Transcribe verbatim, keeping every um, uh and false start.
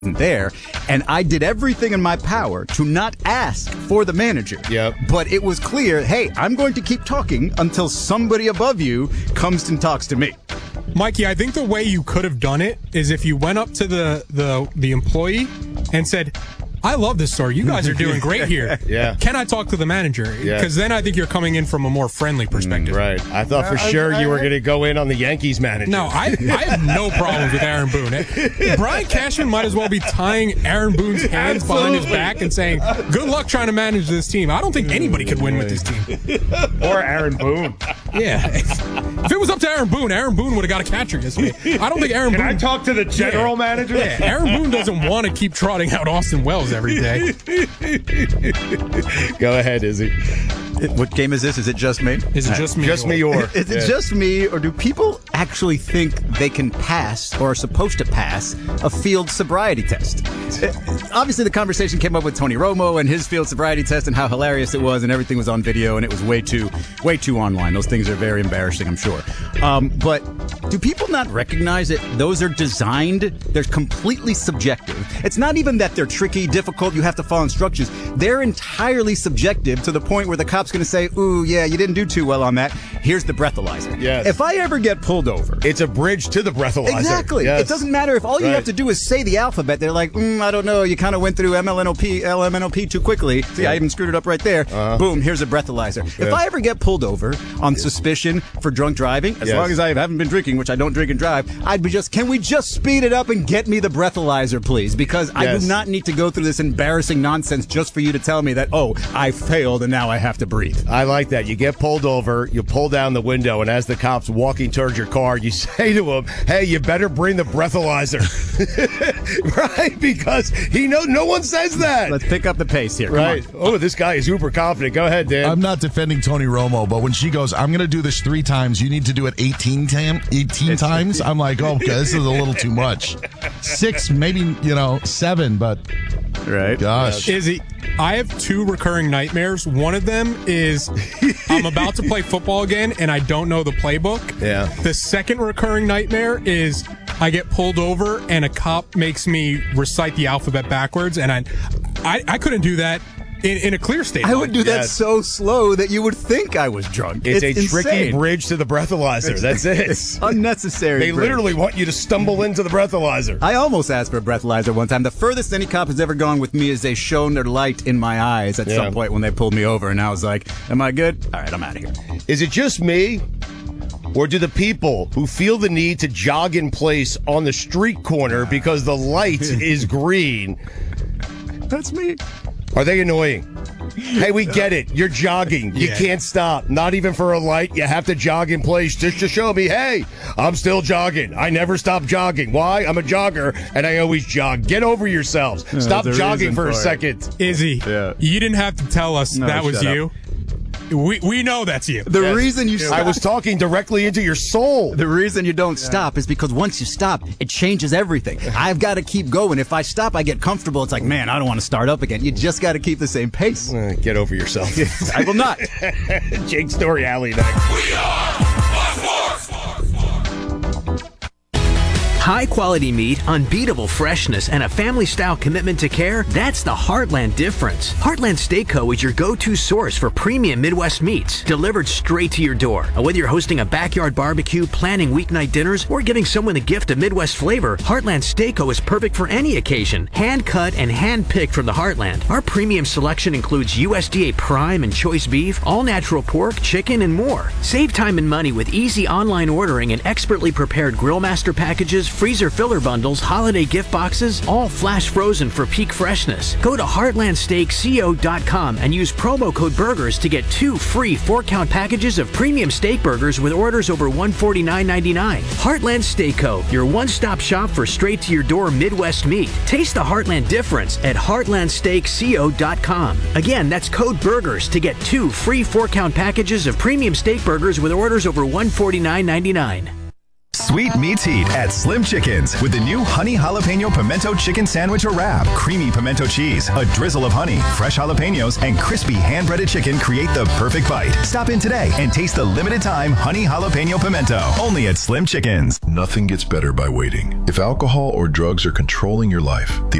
there, and I did everything in my power to not ask for the manager. Yep. But it was clear, hey, I'm going to keep talking until somebody above you comes and talks to me. Mikey, I think the way you could have done it is if you went up to the the, the employee and said, I love this store. You guys are doing great here. Yeah. Can I talk to the manager? Because Yeah. then I think you're coming in from a more friendly perspective. Mm, right. I thought for sure you were going to go in on the Yankees manager. No, I, I have no problems with Aaron Boone. Brian Cashman might as well be tying Aaron Boone's hands behind his back and saying, good luck trying to manage this team. I don't think anybody could win with this team. Or Aaron Boone. Yeah. If, if it was up to Aaron Boone, Aaron Boone would have got a catcher yesterday. I don't think Aaron Can Boone... I talk to the general yeah, manager? Yeah, Aaron Boone doesn't want to keep trotting out Austin Wells every day. Go ahead, Izzy. What game is this? Is it just me? Is it just me? Just me or? Is it Yeah. just me, or do people actually think they can pass or are supposed to pass a field sobriety test? Uh, Obviously, the conversation came up with Tony Romo and his field sobriety test and how hilarious it was, and everything was on video, and it was way too, way too online. Those things are very embarrassing, I'm sure. Um, but do people not recognize that those are designed? They're completely subjective. It's not even that they're tricky, difficult, you have to follow instructions. They're entirely subjective to the point where the cop's going to say, ooh, yeah, you didn't do too well on that. Here's the breathalyzer. Yes. If I ever get pulled over. It's a bridge to the breathalyzer. Exactly. Yes. It doesn't matter if all you Right. have to do is say the alphabet. They're like, mm, I don't know. You kind of went through M L N O P, L M N O P too quickly. See, Yeah. I even screwed it up right there. Uh-huh. Boom, here's a breathalyzer. If Yeah. I ever get pulled over on suspicion for drunk driving, as Yes. long as I haven't been drinking, which I don't drink and drive, I'd be just, can we just speed it up and get me the breathalyzer, please? Because I Yes. do not need to go through this embarrassing nonsense just for you to tell me that, oh, I failed and now I have to breathe. I like that. You get pulled over, you pull down the window, and as the cop's walking towards your car, you say to him, hey, you better bring the breathalyzer. Right? Because he know no one says that. Let's pick up the pace here. Come Right. on. Oh, this guy is uber confident. Go ahead, Dan. I'm not defending Tony Romo, but when she goes, I'm going to do this three times, you need to do it eighteen, tam- eighteen times. I'm like, oh, okay, this is a little too much. Six, maybe, you know, seven, but Right. gosh. Izzy, I have two recurring nightmares. One of them is I'm about to play football again and I don't know the playbook. Yeah. The second recurring nightmare is I get pulled over and a cop makes me recite the alphabet backwards, and I I, I couldn't do that in, in a clear state. I would do that Yes. so slow that you would think I was drunk. It's, It's, a tricky insane. bridge to the breathalyzer. That's It's it. unnecessary. They bridge. literally want you to stumble into the breathalyzer. I almost asked for a breathalyzer one time. The furthest any cop has ever gone with me is they shone their light in my eyes at Yeah. some point when they pulled me over, and I was like, am I good? All right, I'm out of here. Is it just me? Or do the people who feel the need to jog in place on the street corner because the light is green, That's me. are they annoying? Hey, we get it. You're jogging. You Yeah. can't stop. Not even for a light. You have to jog in place just to show me, hey, I'm still jogging. I never stop jogging. Why? I'm a jogger, and I always jog. Get over yourselves. Stop there's a jogging reason for a for it. second. Izzy, Yeah. you didn't have to tell us No, that was shut up. you. We we know that's you. The Yes. reason you stop, I was talking directly into your soul. the reason you don't stop is because once you stop, it changes everything. I've got to keep going. If I stop, I get comfortable. It's like, man, I don't want to start up again. You just got to keep the same pace. Uh, Get over yourself. I will not. Jake Story Alley next. High quality meat, unbeatable freshness, and a family style commitment to care, that's the Heartland difference. Heartland Steak Co. is your go-to source for premium Midwest meats, delivered straight to your door. And whether you're hosting a backyard barbecue, planning weeknight dinners, or giving someone a gift of Midwest flavor, Heartland Steak Co. is perfect for any occasion. Hand cut and hand picked from the Heartland. Our premium selection includes U S D A prime and choice beef, all natural pork, chicken, and more. Save time and money with easy online ordering and expertly prepared grill master packages, freezer filler bundles, holiday gift boxes, all flash frozen for peak freshness. Go to heartland steak co dot com and use promo code BURGERS to get two free four-count packages of premium steak burgers with orders over one hundred forty-nine ninety-nine. Heartland Steak Co., your one-stop shop for straight-to-your-door Midwest meat. Taste the Heartland difference at heartland steak co dot com. Again, that's code BURGERS to get two free four-count packages of premium steak burgers with orders over one hundred forty-nine ninety-nine. Sweet meets heat at Slim Chickens with the new Honey Jalapeno Pimento Chicken Sandwich or Wrap. Creamy pimento cheese, a drizzle of honey, fresh jalapenos, and crispy hand-breaded chicken create the perfect bite. Stop in today and taste the limited-time Honey Jalapeno Pimento. Only at Slim Chickens. Nothing gets better by waiting. If alcohol or drugs are controlling your life, the